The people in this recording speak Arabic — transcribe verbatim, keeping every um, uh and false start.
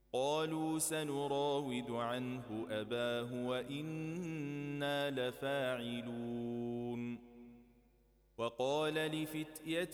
قالوا سنراود عنه أباه وإنا لفاعلون. وقال لفتية